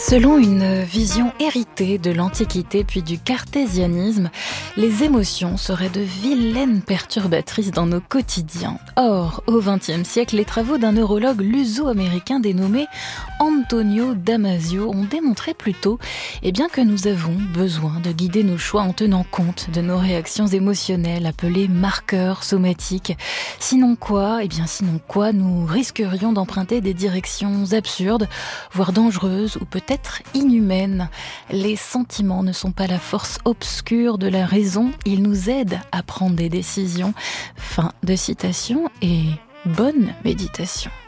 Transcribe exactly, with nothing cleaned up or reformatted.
Selon une vision héritée de l'Antiquité puis du cartésianisme, les émotions seraient de vilaines perturbatrices dans nos quotidiens. Or, au vingtième siècle, les travaux d'un neurologue luso-américain dénommé Antonio Damasio ont démontré plutôt eh bien, que nous avons besoin de guider nos choix en tenant compte de nos réactions émotionnelles appelées marqueurs somatiques. Sinon quoi Eh bien, sinon quoi nous risquerions d'emprunter des directions absurdes, voire dangereuses ou peut-être inhumaines. Les sentiments ne sont pas la force obscure de la raison, ils nous aident à prendre des décisions. Fin de citation et bonne méditation.